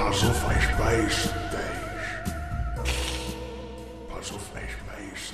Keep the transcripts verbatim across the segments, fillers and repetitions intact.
Pass auf, ich weiß dich. Pass auf, ich weiß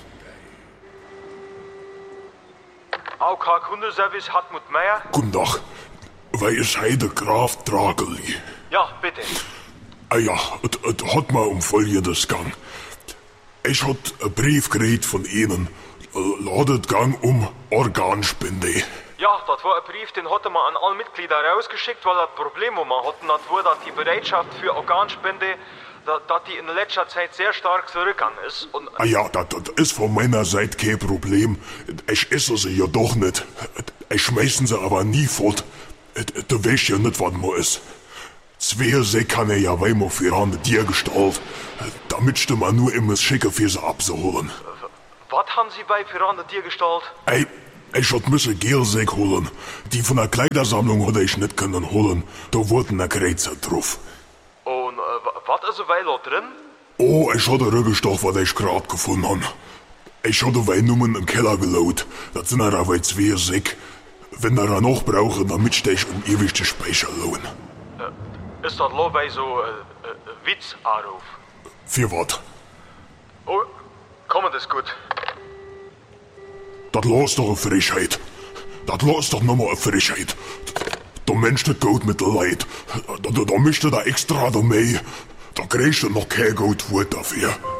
dich. A O K Kundenservice Hartmut Meier. Guten Tag. Wer ist heute Graf Drageli? Ja, bitte. Ah ja, es hat mal um Folgendes gegangen. Ich hat einen Brief gekriegt von Ihnen. Ladet gang um Organspende. Ja, das war ein Brief, den hatte man an alle Mitglieder rausgeschickt, weil das Problem, wo man hatten, das war, dass die Bereitschaft für Organspende, dass, dass die in letzter Zeit sehr stark zurückgegangen ist. Und Ah ja, das, das ist von meiner Seite kein Problem. Ich esse sie ja doch nicht. Ich schmeißen sie aber nie fort. Du weißt ja nicht, was man ist. Zwei sie kann er ja weimar für an dir gestalt, damit du man nur immer schicken für sie abzuholen. Was haben Sie bei für an dir gestaltet? Ey, ich hat müsse Gelsäck holen. Die von der Kleidersammlung hätte ich nicht können holen. Da wurden ein Kreuzer drauf. Und äh, was ist weil da drin? Oh, ich hatte Rückgestoch, was ich grad gefunden habe. Ich hatte weil Nummern im Keller gelaut. Das sind aber zwei Säck. Wenn er noch brauche, damit stech um ewig zu Speicher lohn. Äh, ist das lo bei so äh, äh, Witzanruf? Für wat? Oh, kommen das gut. Das los doch eine Frischheit. Das los doch nochmal eine Frischheit. Der Mensch, das geht mit der Leid. Da, da, da mischt er da extra da mehr. Da kriegst du noch kein Goldwort dafür.